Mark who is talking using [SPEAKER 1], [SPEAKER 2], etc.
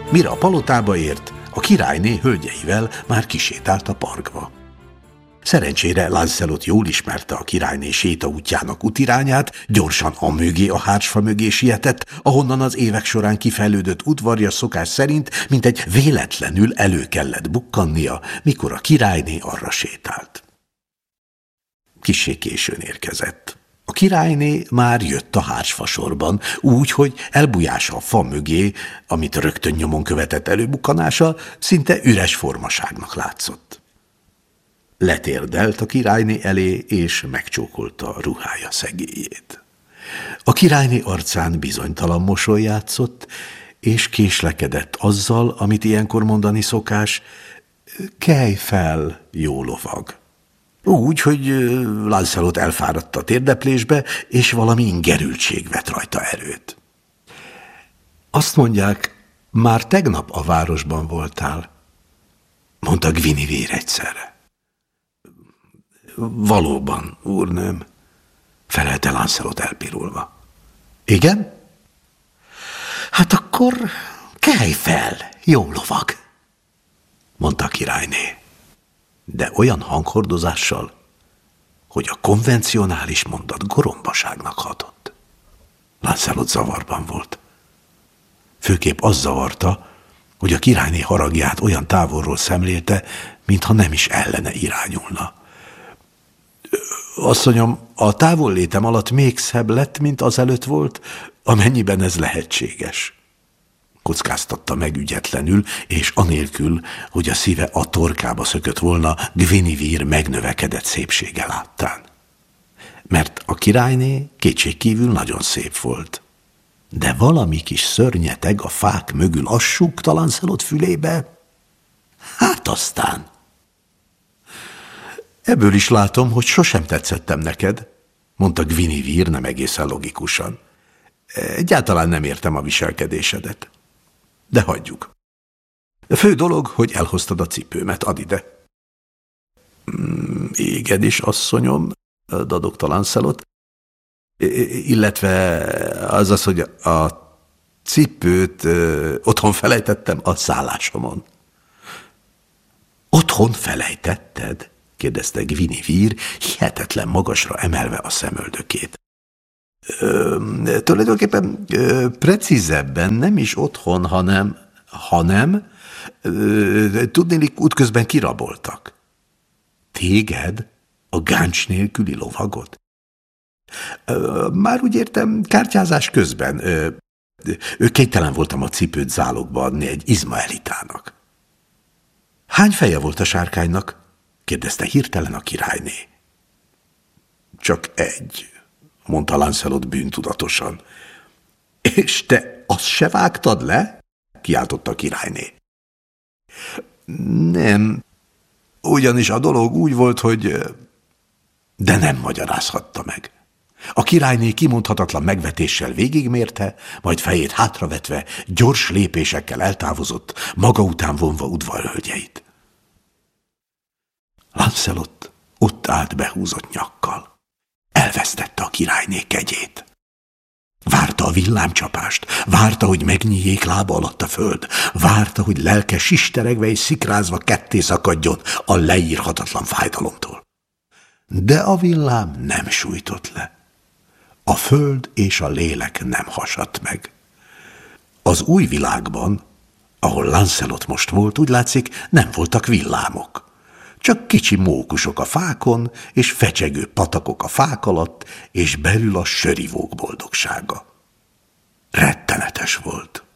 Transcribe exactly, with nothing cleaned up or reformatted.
[SPEAKER 1] Mire a palotába ért, a királyné hölgyeivel már kisétált a parkba. Szerencsére Lancelot jól ismerte a királyné sétaútjának útirányát, gyorsan amögé a hársfa mögé sietett, ahonnan az évek során kifejlődött udvarjas szokás szerint mintegy véletlenül elő kellett bukkannia, mikor a királyné arra sétált. Kissé későn érkezett. A királyné már jött a hársfasorban, úgy, hogy elbújása a fa mögé, amit rögtön nyomon követett előbukkanása, szinte üres formaságnak látszott. Letérdelt a királyné elé, és megcsókolta a ruhája szegélyét. A királyné arcán bizonytalan mosoly játszott, és késlekedett azzal, amit ilyenkor mondani szokás: kelj fel, jó lovag! Úgy, hogy Lancelot elfáradt a térdeplésbe, és valami ingerültség vett rajta erőt. Azt mondják, már tegnap a városban voltál, mondta Guinevere egyszerre. Valóban, úrnőm, felelte Lancelot elpirulva. Igen? Hát akkor kelj fel, jó lovag, mondta a királyné, de olyan hanghordozással, hogy a konvencionális mondat gorombaságnak hatott. Lancelot zavarban volt. Főképp az zavarta, hogy a királyné haragját olyan távolról szemlélte, mintha nem is ellene irányulna. Asszonyom, a távollétem alatt még szebb lett, mint azelőtt volt, amennyiben ez lehetséges. Kockáztatta meg ügyetlenül, és anélkül, hogy a szíve a torkába szökött volna Guinevere megnövekedett szépsége láttán. Mert a királyné kétségkívül nagyon szép volt. De valami kis szörnyeteg a fák mögül azt súgta Lancelot fülébe. Hát aztán... Ebből is látom, hogy sosem tetszettem neked, mondta Guinevere nem egészen logikusan. Egyáltalán nem értem a viselkedésedet. De hagyjuk. A fő dolog, hogy elhoztad a cipőmet, add ide. Éged is, asszonyom, dadogta Lancelot, illetve az az, hogy a cipőt otthon felejtettem a szállásomon. Otthon felejtetted? kérdezte Guinevere, hihetetlen magasra emelve a szemöldökét. Ö, tulajdonképpen ö, precízebben nem is otthon, hanem, hanem ö, tudnélik útközben kiraboltak. Téged? A gáncs nélküli lovagot? Ö, már úgy értem, kártyázás közben. Ö, ö, kénytelen voltam a cipőt zálogba adni egy izmaelitának. Hány feje volt a sárkánynak? kérdezte hirtelen a királyné. Csak egy, mondta Lancelot bűntudatosan. És te azt se vágtad le? Kiáltotta a királyné. Nem, ugyanis a dolog úgy volt, hogy... De nem magyarázhatta meg. A királyné kimondhatatlan megvetéssel végigmérte, majd fejét hátravetve gyors lépésekkel eltávozott, maga után vonva udvarhölgyeit. Lancelot ott állt behúzott nyakkal. Elvesztette a királyné kegyét. Várta a villámcsapást, várta, hogy megnyíljék lába alatt a föld, várta, hogy lelke sisteregve és szikrázva ketté szakadjon a leírhatatlan fájdalomtól. De a villám nem sújtott le. A föld és a lélek nem hasadt meg. Az új világban, ahol Lancelot most volt, úgy látszik, nem voltak villámok. Csak kicsi mókusok a fákon, és fecsegő patakok a fák alatt, és belül a sörivók boldogsága. Rettenetes volt.